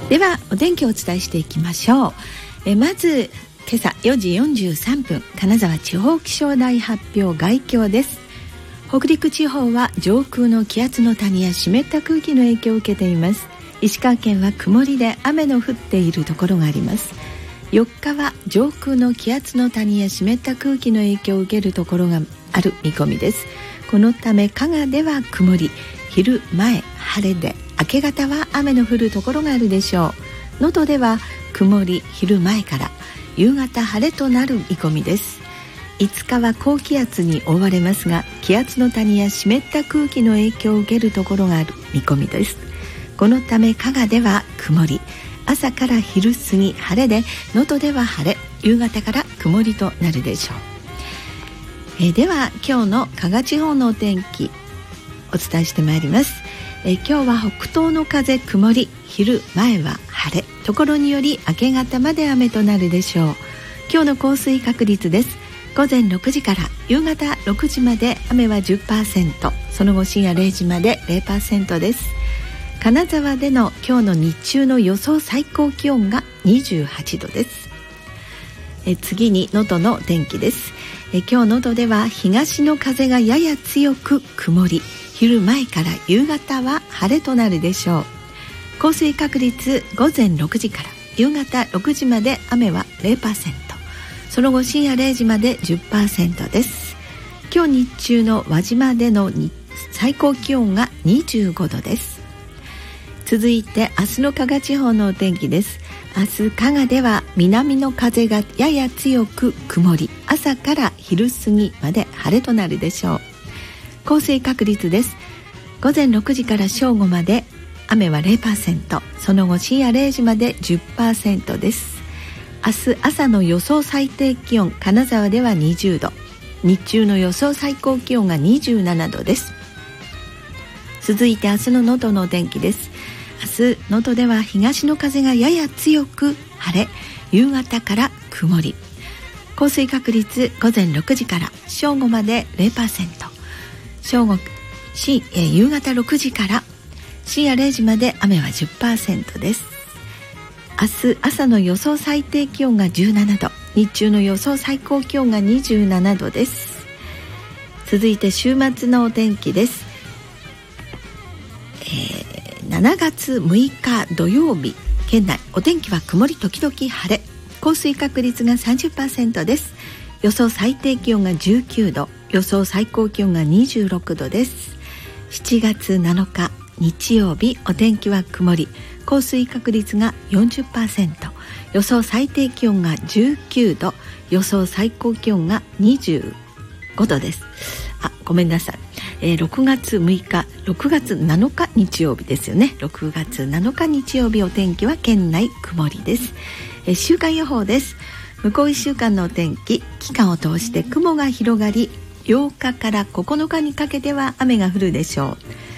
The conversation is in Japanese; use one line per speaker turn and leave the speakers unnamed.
ではお天気をお伝えしていきましょう。まず今朝4時43分、金沢地方気象台発表概況です。北陸地方は上空の気圧の谷や湿った空気の影響を受けています。石川県は曇りで雨の降っているところがあります。4日は上空の気圧の谷や湿った空気の影響を受けるところがある見込みです。このため加賀では曇り、昼前晴れで明け方は雨の降るところがあるでしょう。能登では曇り、昼前から夕方晴れとなる見込みです。5日は高気圧に覆われますが、気圧の谷や湿った空気の影響を受けるところがある見込みです。このため加賀では曇り、朝から昼過ぎ晴れで、能登では晴れ、夕方から曇りとなるでしょう。では今日の加賀地方のお天気お伝えしてまいります。今日は北東の風曇り、昼前は晴れ、ところにより明け方まで雨となるでしょう。今日の降水確率です。午前6時から夕方6時まで雨は 10%、 その後深夜0時まで 0% です。金沢での今日の日中の予想最高気温が28度です。次に能登の天気です。今日能登では東の風がやや強く曇り、昼前から夕方は晴れとなるでしょう。降水確率午前6時から夕方6時まで雨は 0%、 その後深夜0時まで 10% です。今日日中の輪島での最高気温が25度です。続いて明日の加賀地方のお天気です。明日加賀では南の風がやや強く曇り、朝から昼過ぎまで晴れとなるでしょう。降水確率です。午前6時から正午まで雨は 0%、 その後深夜0時まで 10% です。明日朝の予想最低気温、金沢では20度、日中の予想最高気温が27度です。続いて明日の能登のお天気です。明日能登では東の風がやや強く晴れ、夕方から曇り、降水確率午前6時から正午まで 0%、 夕方6時から深夜0時まで雨は 10% です。明日朝の予想最低気温が17度、日中の予想最高気温が27度です。続いて週末のお天気です。7月6日土曜日、県内お天気は曇り時々晴れ、降水確率が 30% です。予想最低気温が19度、予想最高気温が26度です。7月7日日曜日、お天気は曇り、降水確率が 40%、 予想最低気温が19度、予想最高気温が25度です。ごめんなさい、6月6日6月7日日曜日ですよね。6月7日日曜日、お天気は県内曇りです。週間予報です。向こう1週間のお天気、期間を通して雲が広がり、8日から9日にかけては雨が降るでしょう。